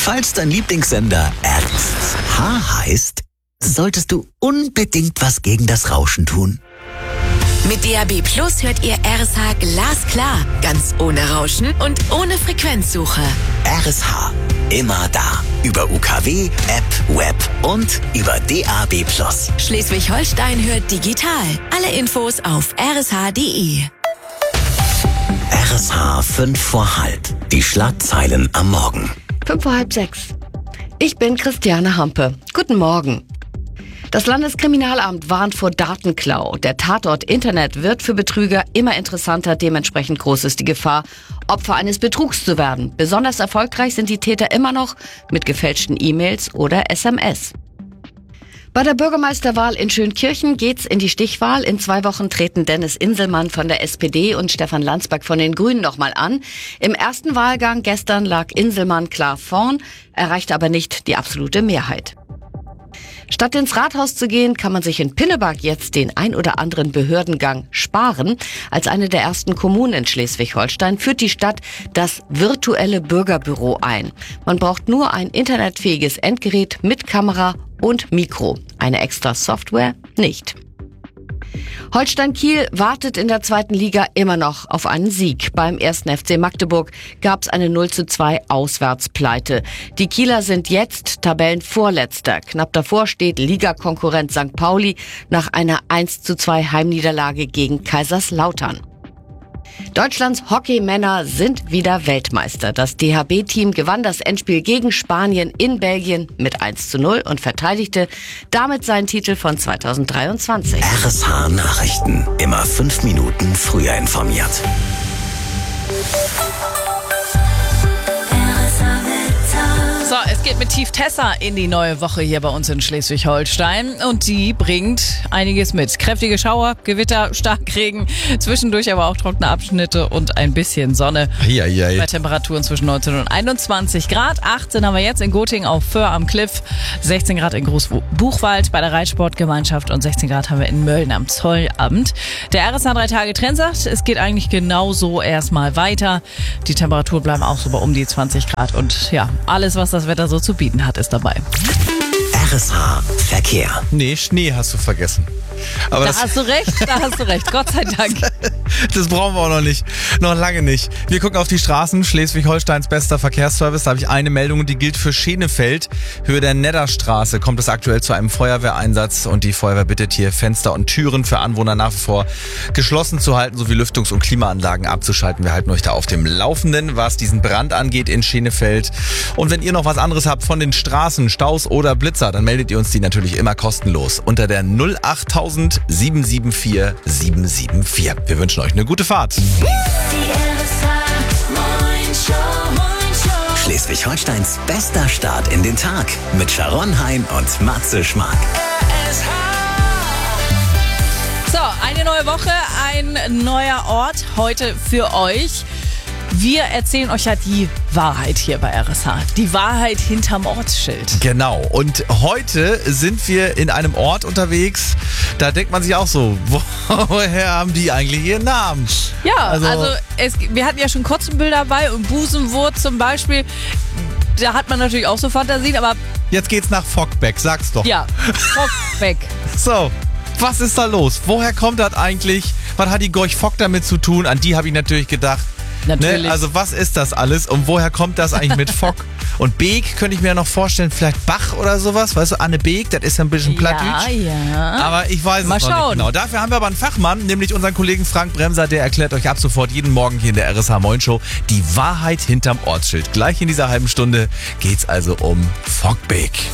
Falls dein Lieblingssender RSH heißt, solltest du unbedingt was gegen das Rauschen tun. Mit DAB Plus hört ihr RSH glasklar, ganz ohne Rauschen und ohne Frequenzsuche. RSH, immer da. Über UKW, App, Web und über DAB Plus. Schleswig-Holstein hört digital. Alle Infos auf rsh.de. RSH 5 vor halb. Die Schlagzeilen am Morgen. 5 vor halb 6. Ich bin Christiane Hampe. Guten Morgen. Das Landeskriminalamt warnt vor Datenklau. Der Tatort Internet wird für Betrüger immer interessanter. Dementsprechend groß ist die Gefahr, Opfer eines Betrugs zu werden. Besonders erfolgreich sind die Täter immer noch mit gefälschten E-Mails oder SMS. Bei der Bürgermeisterwahl in Schönkirchen geht's in die Stichwahl. In 2 Wochen treten Dennis Inselmann von der SPD und Stefan Landsberg von den Grünen nochmal an. Im ersten Wahlgang gestern lag Inselmann klar vorn, erreichte aber nicht die absolute Mehrheit. Statt ins Rathaus zu gehen, kann man sich in Pinneberg jetzt den ein oder anderen Behördengang sparen. Als eine der ersten Kommunen in Schleswig-Holstein führt die Stadt das virtuelle Bürgerbüro ein. Man braucht nur ein internetfähiges Endgerät mit Kamera und Mikro. Eine extra Software nicht. Holstein Kiel wartet in der 2. Liga immer noch auf einen Sieg. Beim 1. FC Magdeburg gab es eine 0:2 Auswärtspleite. Die Kieler sind jetzt Tabellenvorletzter. Knapp davor steht Ligakonkurrent St. Pauli nach einer 1:2 Heimniederlage gegen Kaiserslautern. Deutschlands Hockeymänner sind wieder Weltmeister. Das DHB-Team gewann das Endspiel gegen Spanien in Belgien mit 1:0 und verteidigte damit seinen Titel von 2023. RSH Nachrichten. Immer 5 Minuten früher informiert. So, es geht mit Tief Tessa in die neue Woche hier bei uns in Schleswig-Holstein und die bringt einiges mit. Kräftige Schauer, Gewitter, Starkregen, zwischendurch aber auch trockene Abschnitte und ein bisschen Sonne. Bei Temperaturen zwischen 19 und 21 Grad. 18 haben wir jetzt in Gotting auf Föhr am Kliff, 16 Grad in Großbuchwald bei der Reitsportgemeinschaft und 16 Grad haben wir in Mölln am Zollamt. Der RSH 3 Tage Trend sagt, es geht eigentlich genauso erstmal weiter. Die Temperaturen bleiben auch so bei um die 20 Grad und ja, alles was das Wetter so zu bieten hat, ist dabei. RSH Verkehr. Nee, Schnee hast du vergessen. Aber Da hast du recht, Gott sei Dank. Das brauchen wir auch noch nicht. Noch lange nicht. Wir gucken auf die Straßen. Schleswig-Holsteins bester Verkehrsservice. Da habe ich eine Meldung, die gilt für Schenefeld. Höhe der Nedderstraße kommt es aktuell zu einem Feuerwehreinsatz und die Feuerwehr bittet hier Fenster und Türen für Anwohner nach wie vor geschlossen zu halten, sowie Lüftungs- und Klimaanlagen abzuschalten. Wir halten euch da auf dem Laufenden, was diesen Brand angeht in Schenefeld. Und wenn ihr noch was anderes habt von den Straßen, Staus oder Blitzer, dann meldet ihr uns die natürlich immer kostenlos unter der 08000 774 774. Wir wünschen euch eine gute Fahrt. Schleswig-Holsteins bester Start in den Tag mit Sharon Hein und Matze Schmark. So, eine neue Woche, ein neuer Ort heute für euch. Wir erzählen euch ja die Wahrheit hier bei RSH. Die Wahrheit hinterm Ortsschild. Genau. Und heute sind wir in einem Ort unterwegs. Da denkt man sich auch so, woher haben die eigentlich ihren Namen? Ja, also wir hatten ja schon Kotzenbüll dabei und Busenwurz zum Beispiel. Da hat man natürlich auch so Fantasien, aber... Jetzt geht's nach Fockbeck, sag's doch. Ja, Fockbeck. So, was ist da los? Woher kommt das eigentlich? Was hat die Gorch Fock damit zu tun? An die habe ich natürlich gedacht. Natürlich. Ne? Also was ist das alles und woher kommt das eigentlich mit Fock? Und Beek könnte ich mir noch vorstellen, vielleicht Bach oder sowas. Weißt du, Anne Beek, das ist ja ein bisschen Plattdeutsch. Ja. Aber ich weiß es noch nicht genau. Dafür haben wir aber einen Fachmann, nämlich unseren Kollegen Frank Bremser, der erklärt euch ab sofort jeden Morgen hier in der RSH Moin Show die Wahrheit hinterm Ortsschild. Gleich in dieser halben Stunde geht's also um Fockbeek.